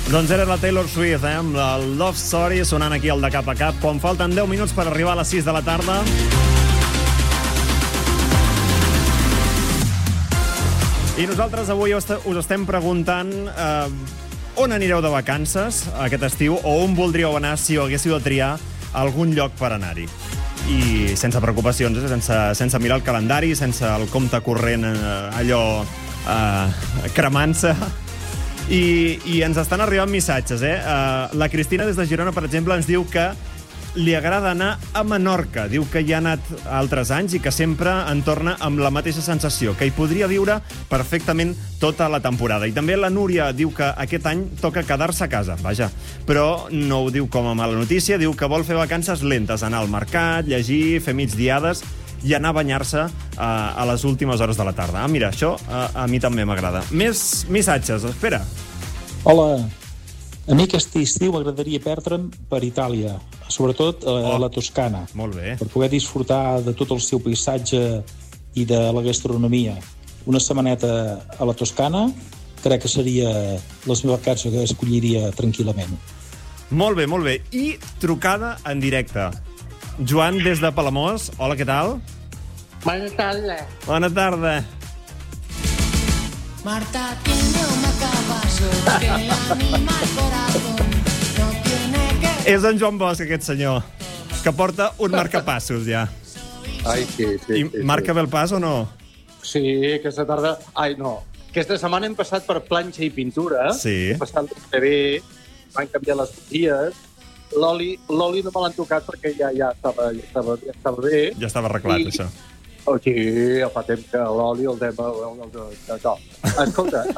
Doncs era la Taylor Swift, amb el Love Story sonant aquí al de cap a cap, quan falten 10 minuts per arribar a les 6 de la tarda. I nosaltres avui us estem preguntant on anireu de vacances aquest estiu o on voldríeu anar si ho haguéssiu de triar algun lloc per anar-hi. I sense preocupacions, sense mirar el calendari, sense el compte corrent allò cremant-se. I ens estan arribant missatges, La Cristina des de Girona, per exemple, ens diu que li agrada anar a Menorca. Diu que hi ha anat altres anys i que sempre en torna amb la mateixa sensació, que hi podria viure perfectament tota la temporada. I també la Núria diu que aquest any toca quedar-se a casa, vaja. Però no ho diu com a mala notícia, diu que vol fer vacances lentes, anar al mercat, llegir, fer migdiades i anar a banyar-se a les últimes hores de la tarda. Mira, això a mi també m'agrada. Més missatges, espera. Hola, a mi aquest estiu m'agradaria perdre'm per Itàlia, sobretot a la Toscana. Molt bé. Per poder disfrutar de tot el seu paisatge i de la gastronomia. Una setmaneta a la Toscana crec que seria les meves vacances que escolliria tranquil·lament. Molt bé, molt bé. I trucada en directe. Joan, des de Palamós. Hola, què tal? Bona tarda. Bona tarda. Marta tiene un marcapaso que anima el corazón. No tiene que... És en Joan Bosch, aquest senyor, que porta un marcapassos, ja. Ai, sí. I marca bé el pas o no? Sí, aquesta tarda... Ai, no. Aquesta setmana hem passat per planxa i pintura. Sí. Hem passat bé, van canviar les boties. L'oli no me l'han tocat perquè ja estava bé. Ja estava arreglat, això. Oh, sí, fa temps que l'oli, el tema... No. Escolta, no,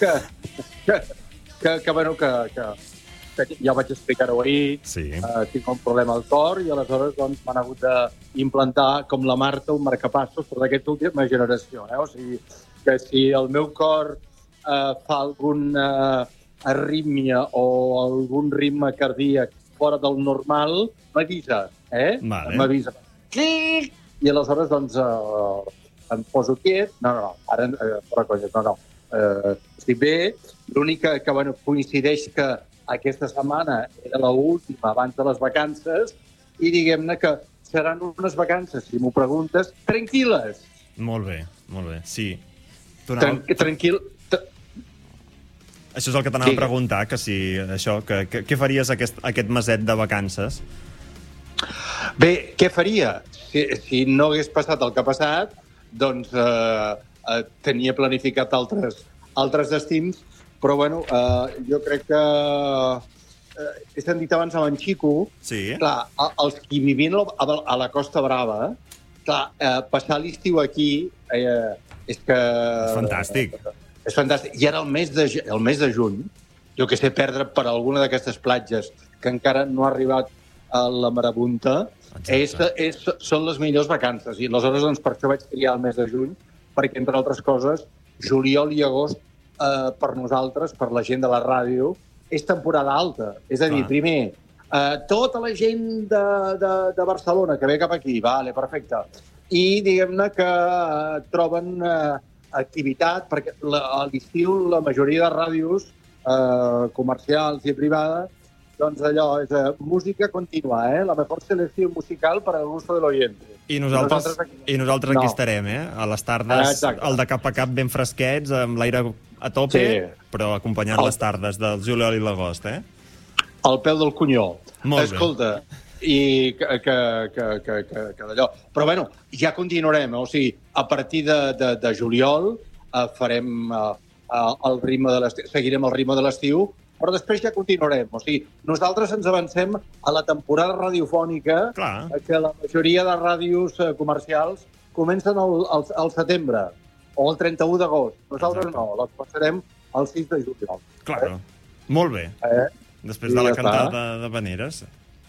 que bueno, que ja vaig explicar-ho ahir, Sí. Tinc un problema al cor i aleshores doncs, m'han hagut d'implantar, com la Marta, un marcapassos, però d'aquesta última generació. O sigui, que si el meu cor fa alguna arrítmia o algun ritme cardíac fora del normal, m'avisa, Vale. M'avisa. Clic! I aleshores, doncs, em poso quiet. No, ara, fora colles, no. Estic bé. L'únic que bueno, coincideix que aquesta setmana era l'última abans de les vacances i diguem-ne que seran unes vacances, si m'ho preguntes, tranquil·les. Molt bé, sí. Tranquil. Això és el que t'anava a preguntar, que si això, què faries aquest meset de vacances? Bé, què faria? Si no hagués passat el que ha passat, doncs tenia planificat altres destins, però bueno, jo crec que he sentit abans amb en Xico, Sí. clar, els qui vivien a la Costa Brava, clar, passar l'estiu aquí és que... És fantàstic. És fantàstic. I ara el mes de juny, jo que sé, perdre per alguna d'aquestes platges que encara no ha arribat a la marabunta, són les millors vacances. I aleshores, doncs, per això vaig triar el mes de juny, perquè, entre altres coses, juliol i agost, per nosaltres, per la gent de la ràdio, és temporada alta. És a dir, primer, tota la gent de Barcelona que ve cap aquí, vale, perfecte. I diguem-ne que troben activitat, perquè a l'estiu la majoria de ràdios comercials i privades, doncs allò és música contínua, la mejor selecció musical per al gusto de l'oyente. I nosaltres aquí estarem, a les tardes, el de cap a cap ben fresquets, amb l'aire a tope, però acompanyant les tardes del juliol i l'agost, Al peu del cunyó. Molt bé. Escolta, i que d'allò. Però bueno, ja continuarem, o sigui, a partir de juliol farem el ritme de l'estiu, seguirem el ritme de l'estiu, però després ja continuarem. O sigui, nosaltres ens avancem a la temporada radiofònica, que la majoria de ràdios comercials comencen al setembre o el 31 d'agost. Nosaltres no, les passarem el 6 de juliol. Clar, molt bé. Després de la cantada de Veneres.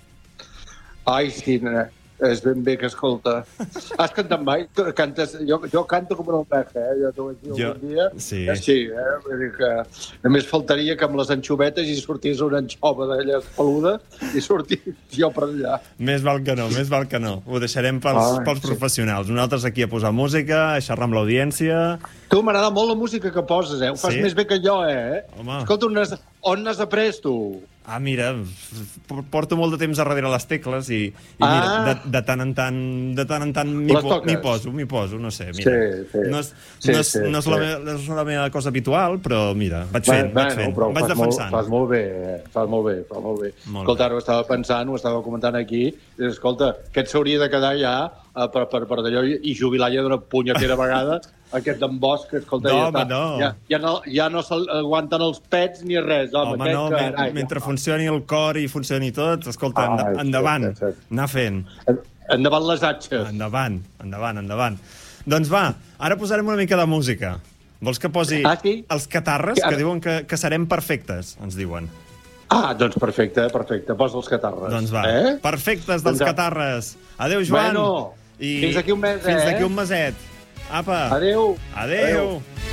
Ai, sí, és ben bé que escolta. Has cantat mai? Jo canto com una oveja, ja t'ho vaig dir algun dia. Sí. Sí, vull dir que només faltaria que amb les anxovetes hi sortís una anxova d'allà peluda i sortís jo per allà. Més val que no. Ho deixarem pels professionals. Nosaltres aquí a posar música, a xerrar amb l'audiència. Tu, m'agrada molt la música que poses, Ho fas més bé que jo, Home. Escolta, On n'has après, tu? Ah, mira, porto molt de temps a darrere les tecles i mira, de tant en tant m'hi poso, no sé, mira. Sí. No és la meva cosa habitual, però mira, vaig fent, vaig defensant. Fas molt bé. Escolta, ara ho estava pensant, ho estava comentant aquí, i escolta, aquest s'hauria de quedar ja per d'allò i jubilar ja d'una punyetera vegada aquest d'en Bosch, que escolta, ja no s'aguanten els pets ni res, home. Home, no, mentre funcioni el cor i funcioni tot, escolta, endavant, anar fent. Endavant les atxes. Endavant. Doncs va, ara posarem una mica de música. Vols que posi els catarres, que diuen que serem perfectes, ens diuen. Doncs perfecte. Posa els catarres. Doncs va, perfectes dels catarres. Adéu, Joan. Bueno, fins aquí un mes, Fins d'aquí un meset. Apa. Adéu. Adéu.